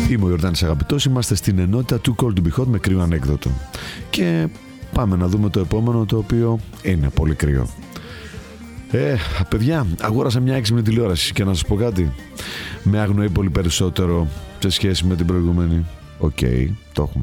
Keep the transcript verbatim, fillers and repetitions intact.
Είμαι ο Ιορδάνης Αγαπητός, είμαστε στην ενότητα του Cold to Be Hot με κρύο ανέκδοτο. Και πάμε να δούμε το επόμενο, το οποίο είναι πολύ κρύο. Ε, παιδιά, αγόρασα μια έξυπνη τηλεόραση και να σας πω κάτι. Με αγνοεί πολύ περισσότερο σε σχέση με την προηγούμενη. Οκ, okay, το έχουμε.